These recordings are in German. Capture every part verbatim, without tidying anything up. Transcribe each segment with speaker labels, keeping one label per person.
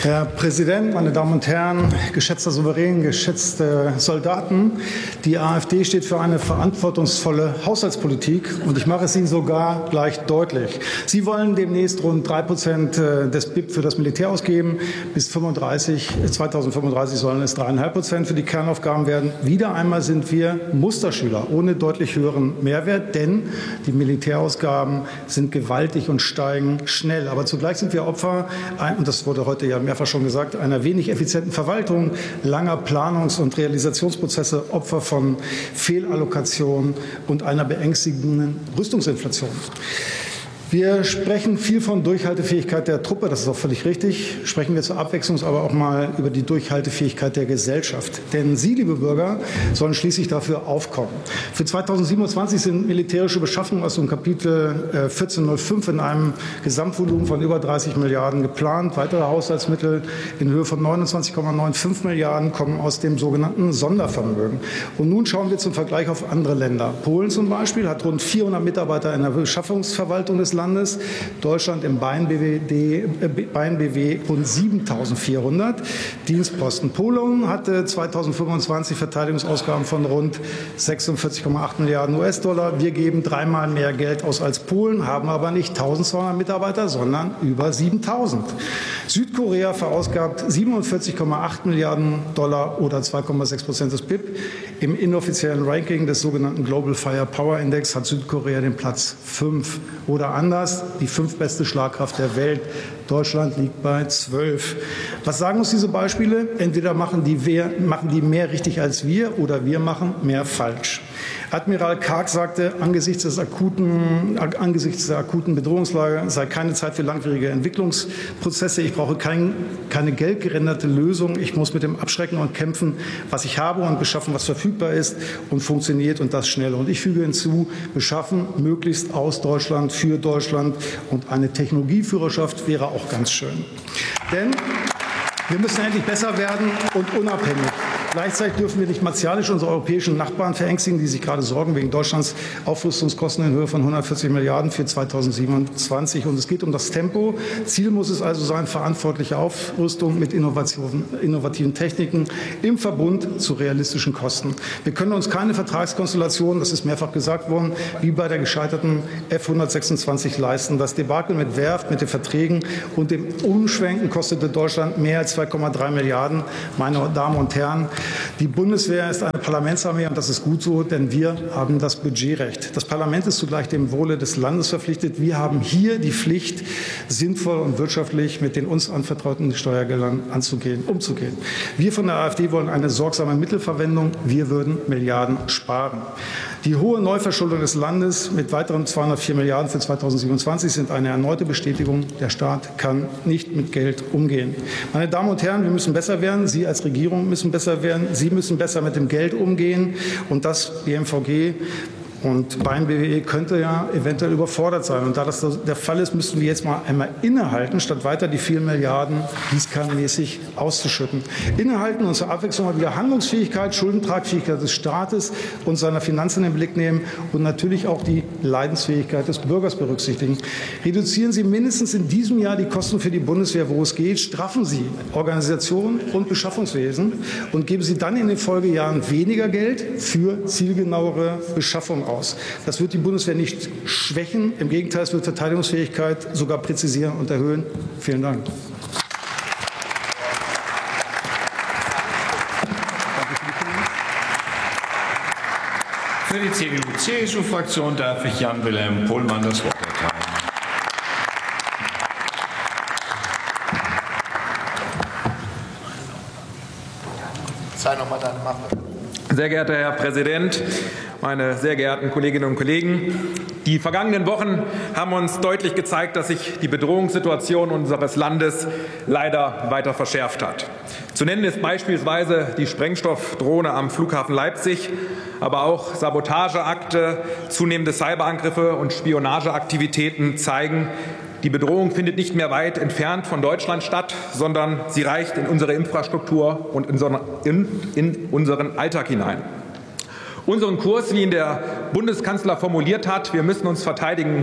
Speaker 1: Herr Präsident, meine Damen und Herren, geschätzter Souverän, geschätzte Soldaten! Die AfD steht für eine verantwortungsvolle Haushaltspolitik, und ich mache es Ihnen sogar gleich deutlich. Sie wollen demnächst rund drei Prozent des B I P für das Militär ausgeben. Bis zweitausendfünfunddreißig sollen es drei Komma fünf Prozent für die Kernaufgaben werden. Wieder einmal sind wir Musterschüler ohne deutlich höheren Mehrwert, denn die Militärausgaben sind gewaltig und steigen schnell. Aber zugleich sind wir Opfer, und das wurde heute ja mehrfach schon gesagt, einer wenig effizienten Verwaltung, langer Planungs- und Realisationsprozesse, Opfer von Fehlallokation und einer beängstigenden Rüstungsinflation. Wir sprechen viel von Durchhaltefähigkeit der Truppe, das ist auch völlig richtig. Sprechen wir zur Abwechslung aber auch mal über die Durchhaltefähigkeit der Gesellschaft. Denn Sie, liebe Bürger, sollen schließlich dafür aufkommen. Für zweitausendsiebenundzwanzig sind militärische Beschaffungen aus dem Kapitel vierzehnhundertfünf in einem Gesamtvolumen von über dreißig Milliarden geplant. Weitere Haushaltsmittel in Höhe von neunundzwanzig Komma fünfundneunzig Milliarden kommen aus dem sogenannten Sondervermögen. Und nun schauen wir zum Vergleich auf andere Länder. Polen zum Beispiel hat rund vierhundert Mitarbeiter in der Beschaffungsverwaltung des Landes. Deutschland im Bein-B W rund siebentausendvierhundert Dienstposten. Polen hatte zweitausendfünfundzwanzig Verteidigungsausgaben von rund sechsundvierzig Komma acht Milliarden U S-Dollar. Wir geben dreimal mehr Geld aus als Polen, haben aber nicht eintausendzweihundert Mitarbeiter, sondern über siebentausend. Südkorea verausgabt siebenundvierzig Komma acht Milliarden Dollar oder zwei Komma sechs Prozent des B I P. Im inoffiziellen Ranking des sogenannten Global Firepower Index hat Südkorea den Platz fünf. Oder anders, die fünftbeste Schlagkraft der Welt. Deutschland liegt bei zwölf. Was sagen uns diese Beispiele? Entweder machen die, machen die mehr richtig als wir, oder wir machen mehr falsch. Admiral Karg sagte, angesichts, des akuten, angesichts der akuten Bedrohungslage sei keine Zeit für langwierige Entwicklungsprozesse. Ich brauche kein, keine geldgerenderte Lösung. Ich muss mit dem abschrecken und kämpfen, was ich habe, und beschaffen, was verfügbar ist und funktioniert, und das schnell. Und ich füge hinzu, beschaffen möglichst aus Deutschland, für Deutschland, und eine Technologieführerschaft wäre auch ganz schön. Denn wir müssen endlich besser werden und unabhängig. Gleichzeitig dürfen wir nicht martialisch unsere europäischen Nachbarn verängstigen, die sich gerade sorgen wegen Deutschlands Aufrüstungskosten in Höhe von hundertvierzig Milliarden für zweitausendsiebenundzwanzig. Und es geht um das Tempo. Ziel muss es also sein, verantwortliche Aufrüstung mit innovativen Techniken im Verbund zu realistischen Kosten. Wir können uns keine Vertragskonstellation, das ist mehrfach gesagt worden, wie bei der gescheiterten F hundertsechsundzwanzig leisten. Das Debakel mit Werft, mit den Verträgen und dem Umschwenken kostete Deutschland mehr als zwei Komma drei Milliarden. Meine Damen und Herren, die Bundeswehr ist eine Parlamentsarmee, und das ist gut so, denn wir haben das Budgetrecht. Das Parlament ist zugleich dem Wohle des Landes verpflichtet. Wir haben hier die Pflicht, sinnvoll und wirtschaftlich mit den uns anvertrauten Steuergeldern anzugehen, umzugehen. Wir von der AfD wollen eine sorgsame Mittelverwendung. Wir würden Milliarden sparen. Die hohe Neuverschuldung des Landes mit weiteren zweihundertvier Milliarden für zweitausendsiebenundzwanzig sind eine erneute Bestätigung, der Staat kann nicht mit Geld umgehen. Meine Damen und Herren, wir müssen besser werden. Sie als Regierung müssen besser werden. Sie müssen besser mit dem Geld umgehen. Und das B M V G und Bein-B W könnte ja eventuell überfordert sein. Und da das der Fall ist, müssen wir jetzt mal einmal innehalten, statt weiter die vielen Milliarden gießkannenmäßig auszuschütten. Innehalten und zur Abwechslung mal wieder Handlungsfähigkeit, Schuldentragfähigkeit des Staates und seiner Finanzen in den Blick nehmen und natürlich auch die Leidensfähigkeit des Bürgers berücksichtigen. Reduzieren Sie mindestens in diesem Jahr die Kosten für die Bundeswehr, wo es geht. Straffen Sie Organisation und Beschaffungswesen und geben Sie dann in den Folgejahren weniger Geld für zielgenauere Beschaffung aus. Das wird die Bundeswehr nicht schwächen. Im Gegenteil, es wird Verteidigungsfähigkeit sogar präzisieren und erhöhen. Vielen Dank.
Speaker 2: Für die C D U C S U-Fraktion darf ich Jan-Wilhelm Pohlmann das Wort erteilen.
Speaker 3: Sei noch mal deine Mappe.
Speaker 4: Sehr geehrter Herr Präsident, meine sehr geehrten Kolleginnen und Kollegen! Die vergangenen Wochen haben uns deutlich gezeigt, dass sich die Bedrohungssituation unseres Landes leider weiter verschärft hat. Zu nennen ist beispielsweise die Sprengstoffdrohne am Flughafen Leipzig, aber auch Sabotageakte, zunehmende Cyberangriffe und Spionageaktivitäten zeigen, die Bedrohung findet nicht mehr weit entfernt von Deutschland statt, sondern sie reicht in unsere Infrastruktur und in, so, in, in unseren Alltag hinein. Unseren Kurs, wie ihn der Bundeskanzler formuliert hat, wir müssen uns verteidigen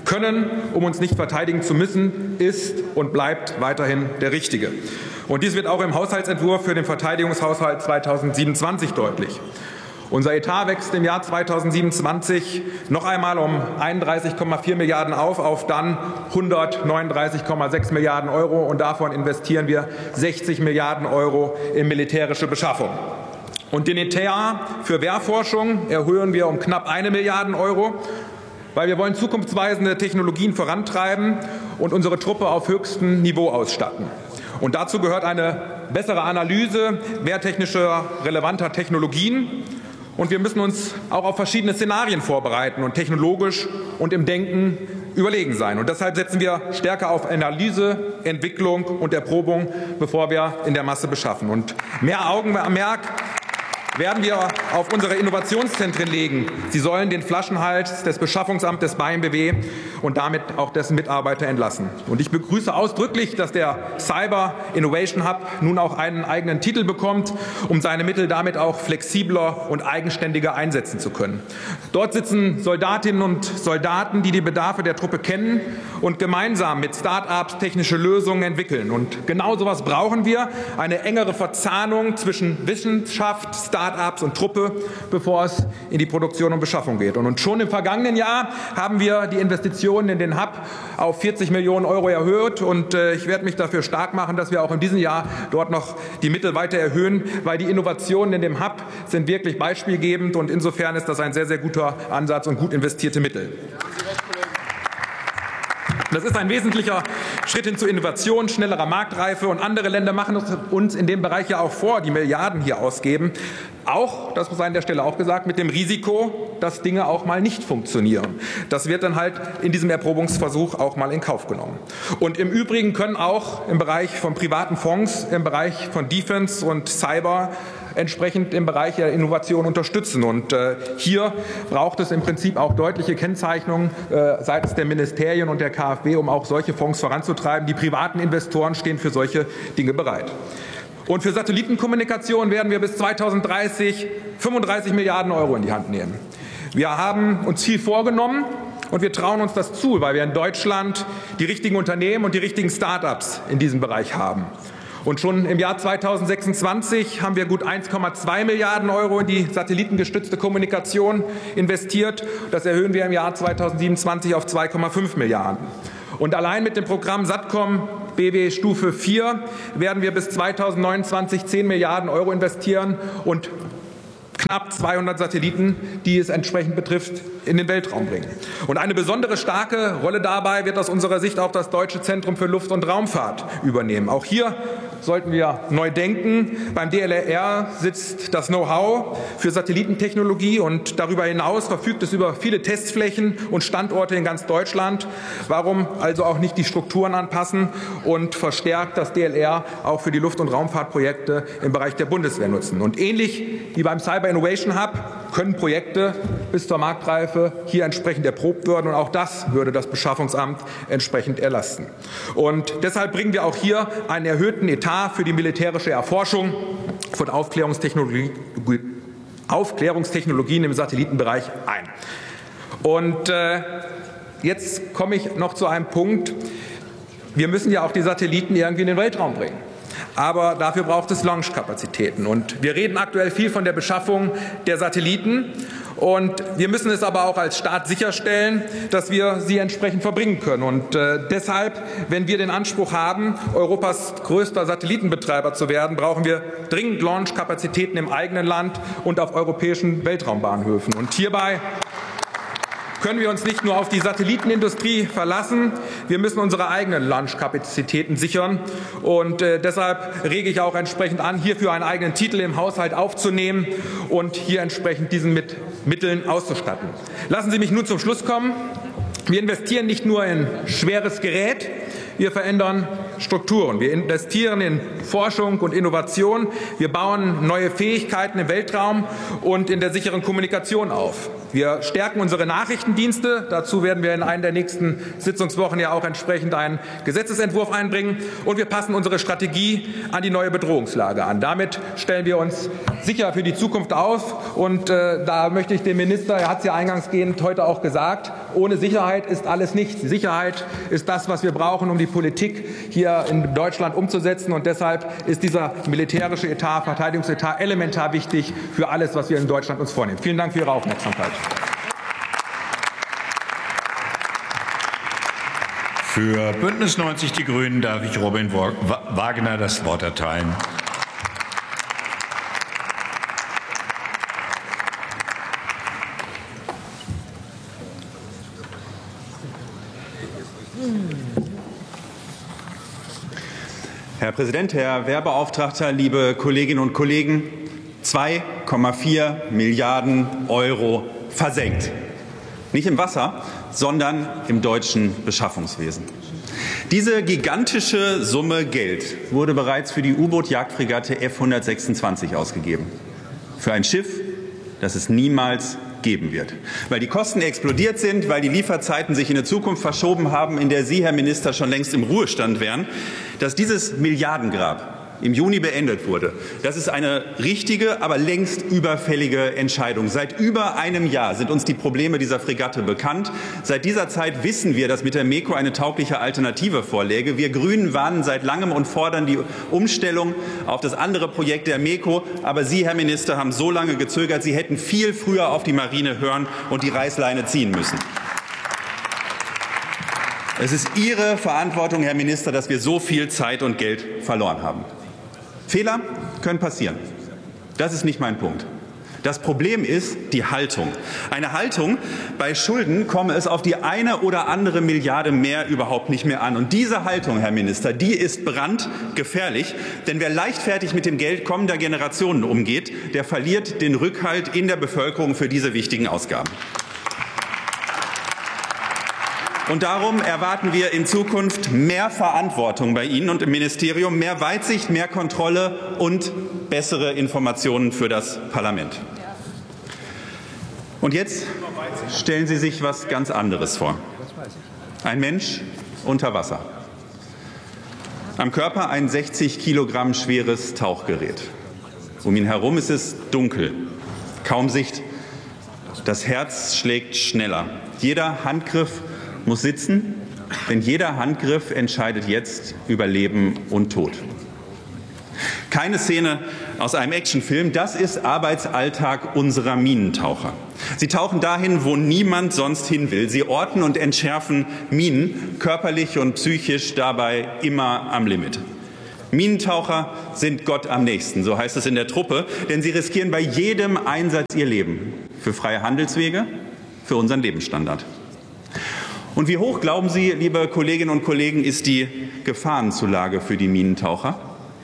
Speaker 4: können, um uns nicht verteidigen zu müssen, ist und bleibt weiterhin der richtige. Und dies wird auch im Haushaltsentwurf für den Verteidigungshaushalt zweitausendsiebenundzwanzig deutlich. Unser Etat wächst im Jahr zweitausendsiebenundzwanzig noch einmal um einunddreißig Komma vier Milliarden auf, auf dann hundertneununddreißig Komma sechs Milliarden Euro. Und davon investieren wir sechzig Milliarden Euro in militärische Beschaffung. Und den Etat für Wehrforschung erhöhen wir um knapp eine Milliarde Euro, weil wir wollen zukunftsweisende Technologien vorantreiben und unsere Truppe auf höchstem Niveau ausstatten. Und dazu gehört eine bessere Analyse wehrtechnischer relevanter Technologien. Und wir müssen uns auch auf verschiedene Szenarien vorbereiten und technologisch und im Denken überlegen sein. Und deshalb setzen wir stärker auf Analyse, Entwicklung und Erprobung, bevor wir in der Masse beschaffen. Und mehr Augenmerk werden wir auf unsere Innovationszentren legen. Sie sollen den Flaschenhals des Beschaffungsamtes B A M B W und damit auch dessen Mitarbeiter entlassen. Und ich begrüße ausdrücklich, dass der Cyber Innovation Hub nun auch einen eigenen Titel bekommt, um seine Mittel damit auch flexibler und eigenständiger einsetzen zu können. Dort sitzen Soldatinnen und Soldaten, die die Bedarfe der Truppe kennen und gemeinsam mit Start-ups technische Lösungen entwickeln. Und genau so etwas brauchen wir, eine engere Verzahnung zwischen Wissenschaft, Start-ups und Truppe, bevor es in die Produktion und Beschaffung geht. Und schon im vergangenen Jahr haben wir die Investitionen in den Hub auf vierzig Millionen Euro erhöht. Und äh, ich werde mich dafür stark machen, dass wir auch in diesem Jahr dort noch die Mittel weiter erhöhen, weil die Innovationen in dem Hub sind wirklich beispielgebend. Und insofern ist das ein sehr, sehr guter Ansatz und gut investierte Mittel. Das ist ein wesentlicher Schritt hin zu Innovation, schnellerer Marktreife. Und andere Länder machen es uns in dem Bereich ja auch vor, die Milliarden hier ausgeben. Auch, das muss an der Stelle auch gesagt, mit dem Risiko, dass Dinge auch mal nicht funktionieren. Das wird dann halt in diesem Erprobungsversuch auch mal in Kauf genommen. Und im Übrigen können auch im Bereich von privaten Fonds, im Bereich von Defense und Cyber entsprechend im Bereich der Innovation unterstützen. Und äh, hier braucht es im Prinzip auch deutliche Kennzeichnungen äh, seitens der Ministerien und der K f W, um auch solche Fonds voranzutreiben. Die privaten Investoren stehen für solche Dinge bereit. Und für Satellitenkommunikation werden wir bis zweitausenddreißig fünfunddreißig Milliarden Euro in die Hand nehmen. Wir haben uns viel vorgenommen. Und wir trauen uns das zu, weil wir in Deutschland die richtigen Unternehmen und die richtigen Start-ups in diesem Bereich haben. Und schon im Jahr zweitausendsechsundzwanzig haben wir gut eins Komma zwei Milliarden Euro in die satellitengestützte Kommunikation investiert. Das erhöhen wir im Jahr zweitausendsiebenundzwanzig auf zwei Komma fünf Milliarden. Und allein mit dem Programm SATCOM B W Stufe vier werden wir bis zweitausendneunundzwanzig zehn Milliarden Euro investieren und knapp zweihundert Satelliten, die es entsprechend betrifft, in den Weltraum bringen. Und eine besondere starke Rolle dabei wird aus unserer Sicht auch das Deutsche Zentrum für Luft- und Raumfahrt übernehmen. Auch hier sollten wir neu denken. Beim D L R sitzt das Know-how für Satellitentechnologie und darüber hinaus verfügt es über viele Testflächen und Standorte in ganz Deutschland. Warum also auch nicht die Strukturen anpassen und verstärkt das D L R auch für die Luft- und Raumfahrtprojekte im Bereich der Bundeswehr nutzen? Und ähnlich wie beim Cyber Innovation Hub können Projekte bis zur Marktreife hier entsprechend erprobt werden. Und auch das würde das Beschaffungsamt entsprechend erlasten. Und deshalb bringen wir auch hier einen erhöhten Etat für die militärische Erforschung von Aufklärungstechnologie, Aufklärungstechnologien im Satellitenbereich ein. Und äh, jetzt komme ich noch zu einem Punkt. Wir müssen ja auch die Satelliten irgendwie in den Weltraum bringen. Aber dafür braucht es Launchkapazitäten. Und wir reden aktuell viel von der Beschaffung der Satelliten. Und wir müssen es aber auch als Staat sicherstellen, dass wir sie entsprechend verbringen können. Und äh, deshalb, wenn wir den Anspruch haben, Europas größter Satellitenbetreiber zu werden, brauchen wir dringend Launchkapazitäten im eigenen Land und auf europäischen Weltraumbahnhöfen. Und hierbei können wir uns nicht nur auf die Satellitenindustrie verlassen, wir müssen unsere eigenen Launchkapazitäten sichern. Und äh, deshalb rege ich auch entsprechend an, hierfür einen eigenen Titel im Haushalt aufzunehmen und hier entsprechend diesen mit Mitteln auszustatten. Lassen Sie mich nun zum Schluss kommen. Wir investieren nicht nur in schweres Gerät, wir verändern Strukturen. Wir investieren in Forschung und Innovation. Wir bauen neue Fähigkeiten im Weltraum und in der sicheren Kommunikation auf. Wir stärken unsere Nachrichtendienste. Dazu werden wir in einer der nächsten Sitzungswochen ja auch entsprechend einen Gesetzesentwurf einbringen. Und wir passen unsere Strategie an die neue Bedrohungslage an. Damit stellen wir uns sicher für die Zukunft auf. Und äh, da möchte ich dem Minister, er hat es ja eingangsgehend heute auch gesagt, ohne Sicherheit ist alles nichts. Sicherheit ist das, was wir brauchen, um die Politik hier in Deutschland umzusetzen. Und deshalb ist dieser militärische Etat, Verteidigungsetat elementar wichtig für alles, was wir in Deutschland uns vornehmen. Vielen Dank für Ihre Aufmerksamkeit.
Speaker 2: Für Bündnis neunzig Die Grünen darf ich Robin Wagner das Wort erteilen.
Speaker 5: Herr Präsident, Herr Wehrbeauftragter, liebe Kolleginnen und Kollegen! zwei Komma vier Milliarden Euro versenkt. Nicht im Wasser, sondern im deutschen Beschaffungswesen. Diese gigantische Summe Geld wurde bereits für die U-Boot-Jagdfregatte F hundertsechsundzwanzig ausgegeben. Für ein Schiff, das es niemals geben wird. Weil die Kosten explodiert sind, weil die Lieferzeiten sich in eine Zukunft verschoben haben, in der Sie, Herr Minister, schon längst im Ruhestand wären, dass dieses Milliardengrab im Juni beendet wurde. Das ist eine richtige, aber längst überfällige Entscheidung. Seit über einem Jahr sind uns die Probleme dieser Fregatte bekannt. Seit dieser Zeit wissen wir, dass mit der MEKO eine taugliche Alternative vorläge. Wir Grünen warnen seit langem und fordern die Umstellung auf das andere Projekt der MEKO. Aber Sie, Herr Minister, haben so lange gezögert. Sie hätten viel früher auf die Marine hören und die Reißleine ziehen müssen. Es ist Ihre Verantwortung, Herr Minister, dass wir so viel Zeit und Geld verloren haben. Fehler können passieren. Das ist nicht mein Punkt. Das Problem ist die Haltung. Eine Haltung, bei Schulden komme es auf die eine oder andere Milliarde mehr überhaupt nicht mehr an. Und diese Haltung, Herr Minister, die ist brandgefährlich. Denn wer leichtfertig mit dem Geld kommender Generationen umgeht, der verliert den Rückhalt in der Bevölkerung für diese wichtigen Ausgaben. Und darum erwarten wir in Zukunft mehr Verantwortung bei Ihnen und im Ministerium, mehr Weitsicht, mehr Kontrolle und bessere Informationen für das Parlament. Und jetzt stellen Sie sich etwas ganz anderes vor. Ein Mensch unter Wasser. Am Körper ein sechzig Kilogramm schweres Tauchgerät. Um ihn herum ist es dunkel, kaum Sicht. Das Herz schlägt schneller. Jeder Handgriff muss sitzen, denn jeder Handgriff entscheidet jetzt über Leben und Tod. Keine Szene aus einem Actionfilm, das ist Arbeitsalltag unserer Minentaucher. Sie tauchen dahin, wo niemand sonst hin will. Sie orten und entschärfen Minen, körperlich und psychisch dabei immer am Limit. Minentaucher sind Gott am nächsten, so heißt es in der Truppe, denn sie riskieren bei jedem Einsatz ihr Leben für freie Handelswege, für unseren Lebensstandard. Und wie hoch, glauben Sie, liebe Kolleginnen und Kollegen, ist die Gefahrenzulage für die Minentaucher?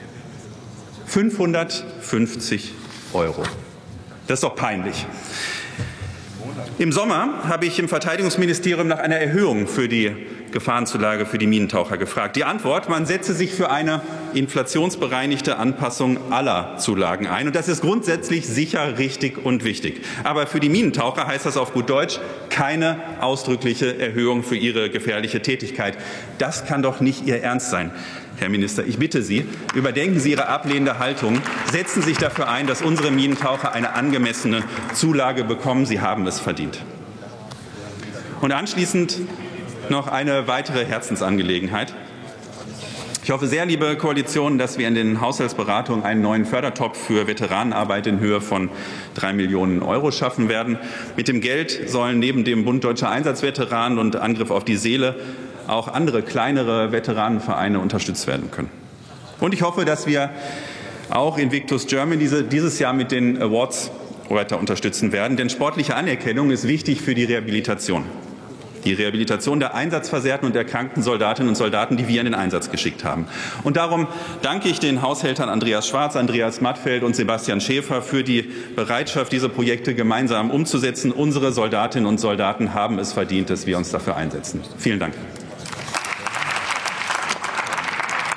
Speaker 5: fünfhundertfünfzig Euro. Das ist doch peinlich. Im Sommer habe ich im Verteidigungsministerium nach einer Erhöhung für die Gefahrenzulage für die Minentaucher gefragt. Die Antwort: Man setze sich für eine inflationsbereinigte Anpassung aller Zulagen ein. Und das ist grundsätzlich sicher richtig und wichtig. Aber für die Minentaucher heißt das auf gut Deutsch keine ausdrückliche Erhöhung für ihre gefährliche Tätigkeit. Das kann doch nicht Ihr Ernst sein, Herr Minister. Ich bitte Sie, überdenken Sie Ihre ablehnende Haltung. Setzen Sie sich dafür ein, dass unsere Minentaucher eine angemessene Zulage bekommen. Sie haben es verdient. Und anschließend noch eine weitere Herzensangelegenheit. Ich hoffe sehr, liebe Koalition, dass wir in den Haushaltsberatungen einen neuen Fördertopf für Veteranenarbeit in Höhe von drei Millionen Euro schaffen werden. Mit dem Geld sollen neben dem Bund Deutscher Einsatzveteranen und Angriff auf die Seele auch andere kleinere Veteranenvereine unterstützt werden können. Und ich hoffe, dass wir auch Invictus Germany diese, dieses Jahr mit den Awards weiter unterstützen werden. Denn sportliche Anerkennung ist wichtig für die Rehabilitation. Die Rehabilitation der einsatzversehrten und erkrankten Soldatinnen und Soldaten, die wir in den Einsatz geschickt haben. Und darum danke ich den Haushältern Andreas Schwarz, Andreas Mattfeld und Sebastian Schäfer für die Bereitschaft, diese Projekte gemeinsam umzusetzen. Unsere Soldatinnen und Soldaten haben es verdient, dass wir uns dafür einsetzen. Vielen Dank.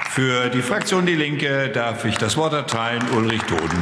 Speaker 2: Für die Fraktion Die Linke darf ich das Wort erteilen Ulrich Toden.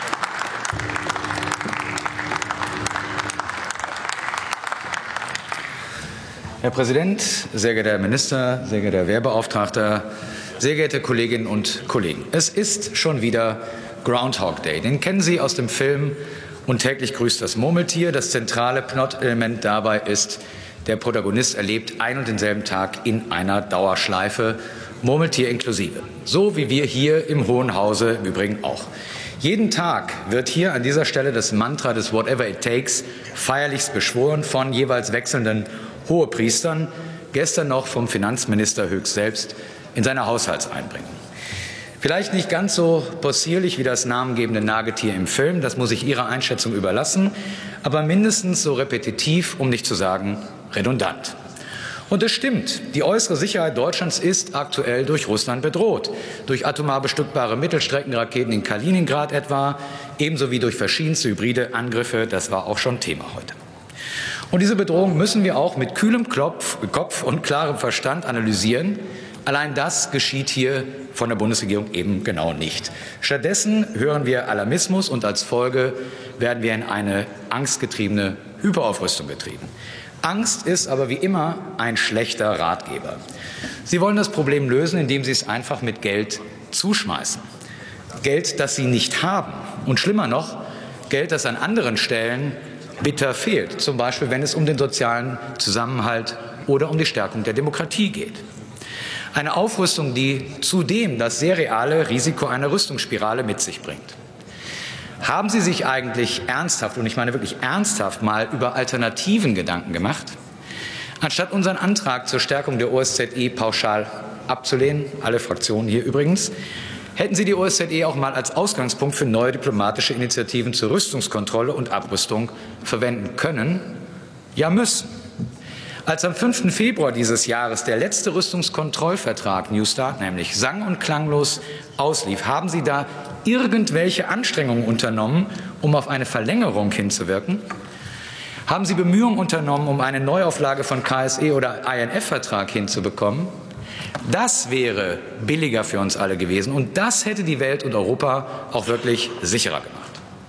Speaker 6: Herr Präsident, sehr geehrter Herr Minister, sehr geehrter Herr Wehrbeauftragter, sehr geehrte Kolleginnen und Kollegen. Es ist schon wieder Groundhog Day. Den kennen Sie aus dem Film Und täglich grüßt das Murmeltier. Das zentrale Plot-Element dabei ist, der Protagonist erlebt ein und denselben Tag in einer Dauerschleife, Murmeltier inklusive. So wie wir hier im Hohen Hause im Übrigen auch. Jeden Tag wird hier an dieser Stelle das Mantra des Whatever it takes feierlichst beschworen von jeweils wechselnden Hohepriestern, gestern noch vom Finanzminister höchst selbst in seiner Haushaltseinbringung. Vielleicht nicht ganz so possierlich wie das namengebende Nagetier im Film, das muss ich Ihrer Einschätzung überlassen, aber mindestens so repetitiv, um nicht zu sagen redundant. Und es stimmt, die äußere Sicherheit Deutschlands ist aktuell durch Russland bedroht, durch atomar bestückbare Mittelstreckenraketen in Kaliningrad etwa, ebenso wie durch verschiedenste hybride Angriffe, das war auch schon Thema heute. Und diese Bedrohung müssen wir auch mit kühlem Kopf und klarem Verstand analysieren. Allein das geschieht hier von der Bundesregierung eben genau nicht. Stattdessen hören wir Alarmismus und als Folge werden wir in eine angstgetriebene Hyperaufrüstung getrieben. Angst ist aber wie immer ein schlechter Ratgeber. Sie wollen das Problem lösen, indem Sie es einfach mit Geld zuschmeißen. Geld, das Sie nicht haben. Und schlimmer noch, Geld, das an anderen Stellen bitter fehlt, zum Beispiel wenn es um den sozialen Zusammenhalt oder um die Stärkung der Demokratie geht. Eine Aufrüstung, die zudem das sehr reale Risiko einer Rüstungsspirale mit sich bringt. Haben Sie sich eigentlich ernsthaft, und ich meine wirklich ernsthaft, mal über Alternativen Gedanken gemacht? Anstatt unseren Antrag zur Stärkung der O S Z E pauschal abzulehnen, alle Fraktionen hier übrigens, hätten Sie die O S Z E auch mal als Ausgangspunkt für neue diplomatische Initiativen zur Rüstungskontrolle und Abrüstung verwenden können, ja müssen. Als am fünften Februar dieses Jahres der letzte Rüstungskontrollvertrag New Start nämlich sang- und klanglos auslief, haben Sie da irgendwelche Anstrengungen unternommen, um auf eine Verlängerung hinzuwirken? Haben Sie Bemühungen unternommen, um eine Neuauflage von K S E oder I N F-Vertrag hinzubekommen? Das wäre billiger für uns alle gewesen und das hätte die Welt und Europa auch wirklich sicherer gemacht.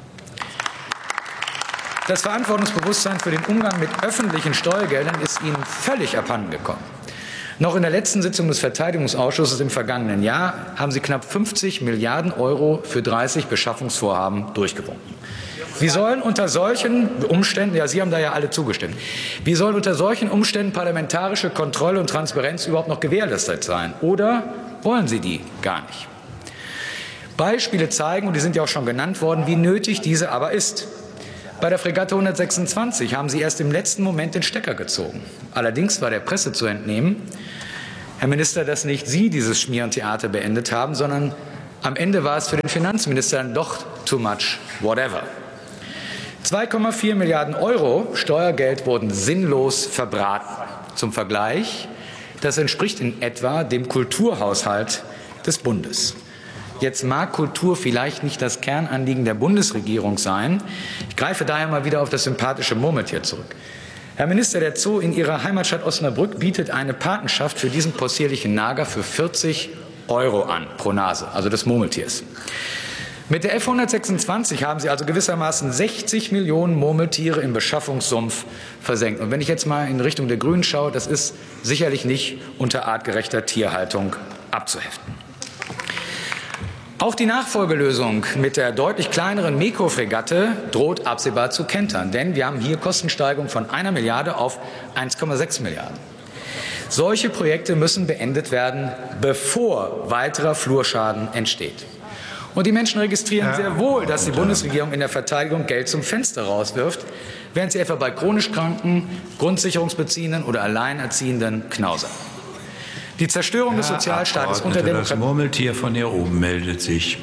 Speaker 6: Das Verantwortungsbewusstsein für den Umgang mit öffentlichen Steuergeldern ist Ihnen völlig abhanden gekommen. Noch in der letzten Sitzung des Verteidigungsausschusses im vergangenen Jahr haben Sie knapp fünfzig Milliarden Euro für dreißig Beschaffungsvorhaben durchgewunken. Wie sollen unter solchen Umständen, ja, Sie haben da ja alle zugestimmt, wie sollen unter solchen Umständen parlamentarische Kontrolle und Transparenz überhaupt noch gewährleistet sein? Oder wollen Sie die gar nicht? Beispiele zeigen, und die sind ja auch schon genannt worden, wie nötig diese aber ist. Bei der Fregatte hundertsechsundzwanzig haben Sie erst im letzten Moment den Stecker gezogen. Allerdings war der Presse zu entnehmen, Herr Minister, dass nicht Sie dieses Schmierentheater beendet haben, sondern am Ende war es für den Finanzminister dann doch too much whatever. zwei Komma vier Milliarden Euro Steuergeld wurden sinnlos verbraten. Zum Vergleich, das entspricht in etwa dem Kulturhaushalt des Bundes. Jetzt mag Kultur vielleicht nicht das Kernanliegen der Bundesregierung sein. Ich greife daher mal wieder auf das sympathische Murmeltier zurück. Herr Minister, der Zoo in Ihrer Heimatstadt Osnabrück bietet eine Patenschaft für diesen possierlichen Nager für vierzig Euro an pro Nase, also des Murmeltiers. Mit der F hundertsechsundzwanzig haben Sie also gewissermaßen sechzig Millionen Murmeltiere im Beschaffungssumpf versenkt. Und wenn ich jetzt mal in Richtung der Grünen schaue, das ist sicherlich nicht unter artgerechter Tierhaltung abzuheften. Auch die Nachfolgelösung mit der deutlich kleineren MEKO-Fregatte droht absehbar zu kentern, denn wir haben hier Kostensteigerung von einer Milliarde auf eins Komma sechs Milliarden. Solche Projekte müssen beendet werden, bevor weiterer Flurschaden entsteht. Und die Menschen registrieren sehr wohl, dass die Bundesregierung in der Verteidigung Geld zum Fenster rauswirft, während sie etwa bei chronisch Kranken, Grundsicherungsbeziehenden oder Alleinerziehenden knausern. Die Zerstörung des Sozialstaates unter Demokratie.
Speaker 2: Das Murmeltier von hier oben meldet sich.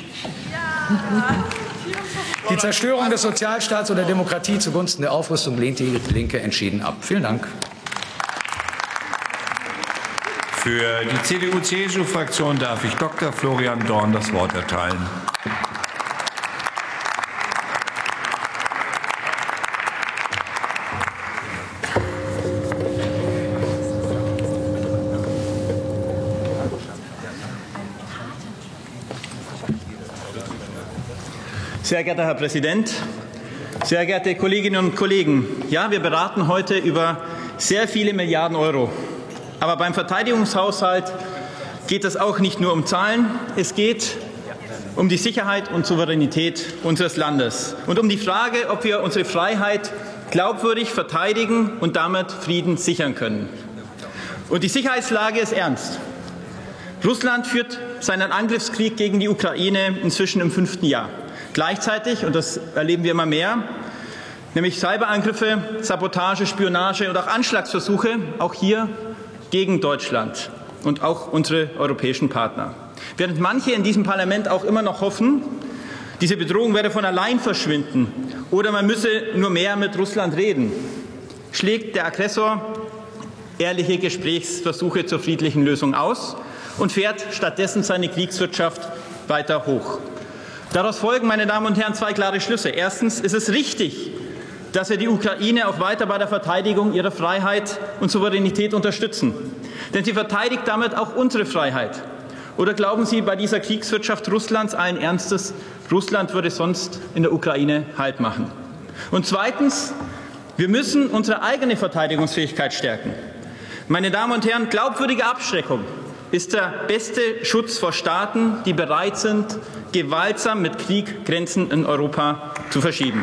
Speaker 6: Die Zerstörung des Sozialstaats und der Demokratie zugunsten der Aufrüstung lehnt die Linke entschieden ab. Vielen Dank.
Speaker 2: Für die C D U-C S U-Fraktion darf ich Doktor Florian Dorn das Wort erteilen.
Speaker 7: Sehr geehrter Herr Präsident, sehr geehrte Kolleginnen und Kollegen! Ja, wir beraten heute über sehr viele Milliarden Euro. Aber beim Verteidigungshaushalt geht es auch nicht nur um Zahlen. Es geht um die Sicherheit und Souveränität unseres Landes und um die Frage, ob wir unsere Freiheit glaubwürdig verteidigen und damit Frieden sichern können. Und die Sicherheitslage ist ernst. Russland führt seinen Angriffskrieg gegen die Ukraine inzwischen im fünften Jahr. Gleichzeitig, und das erleben wir immer mehr, nämlich Cyberangriffe, Sabotage, Spionage und auch Anschlagsversuche, auch hier gegen Deutschland und auch unsere europäischen Partner. Während manche in diesem Parlament auch immer noch hoffen, diese Bedrohung werde von allein verschwinden oder man müsse nur mehr mit Russland reden, schlägt der Aggressor ehrliche Gesprächsversuche zur friedlichen Lösung aus und fährt stattdessen seine Kriegswirtschaft weiter hoch. Daraus folgen, meine Damen und Herren, zwei klare Schlüsse. Erstens ist es richtig, dass wir die Ukraine auch weiter bei der Verteidigung ihrer Freiheit und Souveränität unterstützen. Denn sie verteidigt damit auch unsere Freiheit. Oder glauben Sie bei dieser Kriegswirtschaft Russlands allen Ernstes, Russland würde sonst in der Ukraine Halt machen? Und zweitens, wir müssen unsere eigene Verteidigungsfähigkeit stärken. Meine Damen und Herren, glaubwürdige Abschreckung ist der beste Schutz vor Staaten, die bereit sind, gewaltsam mit Krieg Grenzen in Europa zu verschieben.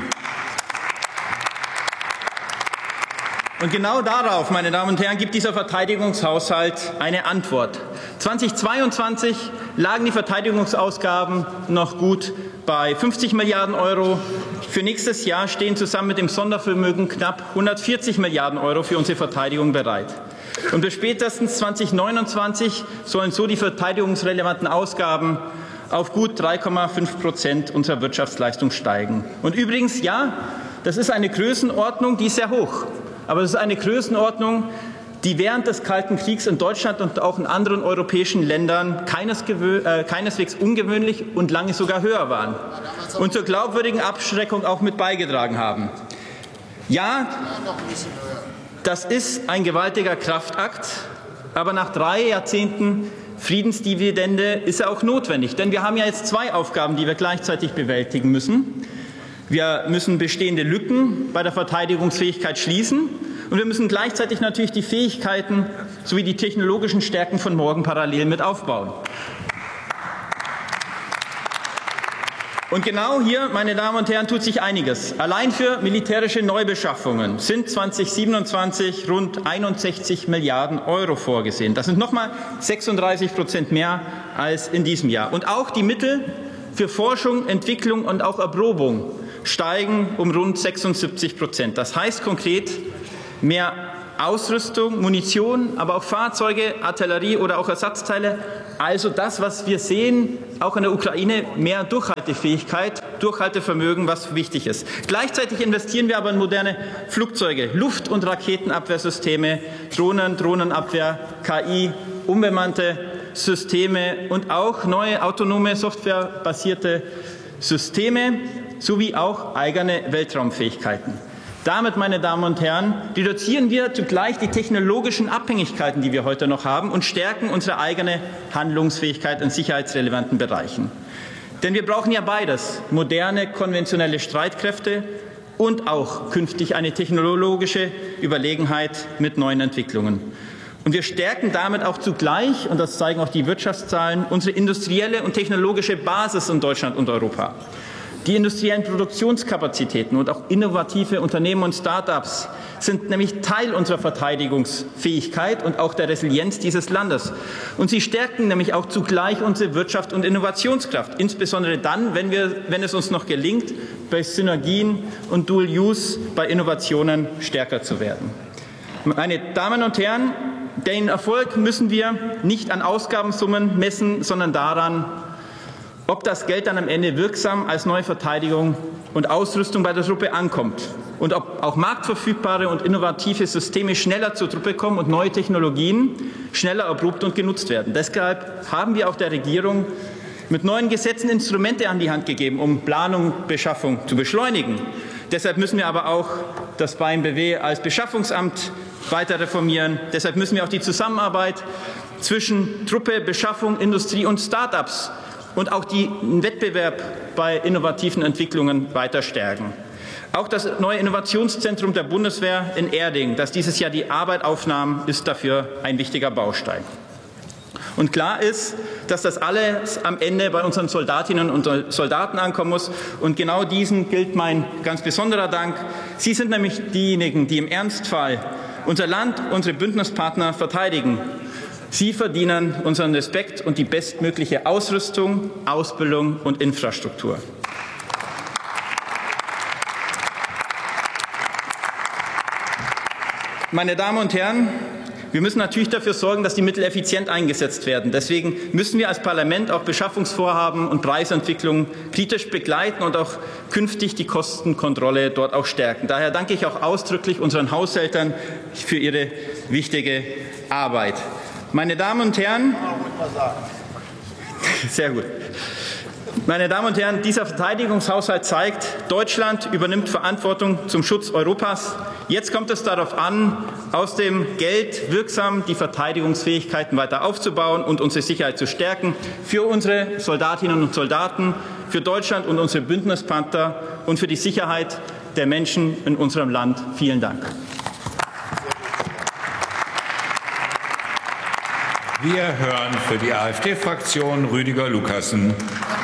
Speaker 7: Und genau darauf, meine Damen und Herren, gibt dieser Verteidigungshaushalt eine Antwort. zweitausendzweiundzwanzig lagen die Verteidigungsausgaben noch gut bei fünfzig Milliarden Euro. Für nächstes Jahr stehen zusammen mit dem Sondervermögen knapp hundertvierzig Milliarden Euro für unsere Verteidigung bereit. Und bis spätestens zweitausendneunundzwanzig sollen so die verteidigungsrelevanten Ausgaben auf gut drei Komma fünf Prozent unserer Wirtschaftsleistung steigen. Und übrigens, ja, das ist eine Größenordnung, die ist sehr hoch. Aber es ist eine Größenordnung, die während des Kalten Kriegs in Deutschland und auch in anderen europäischen Ländern äh, keineswegs ungewöhnlich und lange sogar höher waren und zur glaubwürdigen Abschreckung auch mit beigetragen haben. Ja, das ist ein gewaltiger Kraftakt, aber nach drei Jahrzehnten Friedensdividende ist er auch notwendig. Denn wir haben ja jetzt zwei Aufgaben, die wir gleichzeitig bewältigen müssen. Wir müssen bestehende Lücken bei der Verteidigungsfähigkeit schließen und wir müssen gleichzeitig natürlich die Fähigkeiten sowie die technologischen Stärken von morgen parallel mit aufbauen. Und genau hier, meine Damen und Herren, tut sich einiges. Allein für militärische Neubeschaffungen sind zweitausendsiebenundzwanzig rund einundsechzig Milliarden Euro vorgesehen. Das sind noch mal sechsunddreißig Prozent mehr als in diesem Jahr. Und auch die Mittel für Forschung, Entwicklung und auch Erprobung steigen um rund sechsundsiebzig Prozent. Das heißt konkret mehr Ausrüstung, Munition, aber auch Fahrzeuge, Artillerie oder auch Ersatzteile. Also das, was wir sehen, auch in der Ukraine, mehr Durchhaltefähigkeit, Durchhaltevermögen, was wichtig ist. Gleichzeitig investieren wir aber in moderne Flugzeuge, Luft- und Raketenabwehrsysteme, Drohnen, Drohnenabwehr, K I, unbemannte Systeme und auch neue autonome, softwarebasierte Systeme sowie auch eigene Weltraumfähigkeiten. Damit, meine Damen und Herren, reduzieren wir zugleich die technologischen Abhängigkeiten, die wir heute noch haben, und stärken unsere eigene Handlungsfähigkeit in sicherheitsrelevanten Bereichen. Denn wir brauchen ja beides, moderne, konventionelle Streitkräfte und auch künftig eine technologische Überlegenheit mit neuen Entwicklungen. Und wir stärken damit auch zugleich, und das zeigen auch die Wirtschaftszahlen, unsere industrielle und technologische Basis in Deutschland und Europa. Die industriellen Produktionskapazitäten und auch innovative Unternehmen und Start-ups sind nämlich Teil unserer Verteidigungsfähigkeit und auch der Resilienz dieses Landes. Und sie stärken nämlich auch zugleich unsere Wirtschaft und Innovationskraft, insbesondere dann, wenn, wir, wenn es uns noch gelingt, bei Synergien und Dual Use bei Innovationen stärker zu werden. Meine Damen und Herren, den Erfolg müssen wir nicht an Ausgabensummen messen, sondern daran, ob das Geld dann am Ende wirksam als neue Verteidigung und Ausrüstung bei der Truppe ankommt und ob auch marktverfügbare und innovative Systeme schneller zur Truppe kommen und neue Technologien schneller erprobt und genutzt werden. Deshalb haben wir auch der Regierung mit neuen Gesetzen Instrumente an die Hand gegeben, um Planung und Beschaffung zu beschleunigen. Deshalb müssen wir aber auch das B A M B W als Beschaffungsamt weiter reformieren. Deshalb müssen wir auch die Zusammenarbeit zwischen Truppe, Beschaffung, Industrie und Start-ups und auch den Wettbewerb bei innovativen Entwicklungen weiter stärken. Auch das neue Innovationszentrum der Bundeswehr in Erding, das dieses Jahr die Arbeit aufnahm, ist dafür ein wichtiger Baustein. Und klar ist, dass das alles am Ende bei unseren Soldatinnen und Soldaten ankommen muss. Und genau diesen gilt mein ganz besonderer Dank. Sie sind nämlich diejenigen, die im Ernstfall unser Land, unsere Bündnispartner verteidigen. Sie verdienen unseren Respekt und die bestmögliche Ausrüstung, Ausbildung und Infrastruktur. Meine Damen und Herren, wir müssen natürlich dafür sorgen, dass die Mittel effizient eingesetzt werden. Deswegen müssen wir als Parlament auch Beschaffungsvorhaben und Preisentwicklungen kritisch begleiten und auch künftig die Kostenkontrolle dort auch stärken. Daher danke ich auch ausdrücklich unseren Haushältern für ihre wichtige Arbeit. Meine Damen und Herren, sehr gut. Meine Damen und Herren, dieser Verteidigungshaushalt zeigt, Deutschland übernimmt Verantwortung zum Schutz Europas. Jetzt kommt es darauf an, aus dem Geld wirksam die Verteidigungsfähigkeiten weiter aufzubauen und unsere Sicherheit zu stärken. Für unsere Soldatinnen und Soldaten, für Deutschland und unsere Bündnispartner und für die Sicherheit der Menschen in unserem Land. Vielen Dank.
Speaker 2: Wir hören für die AfD-Fraktion Rüdiger Lukassen.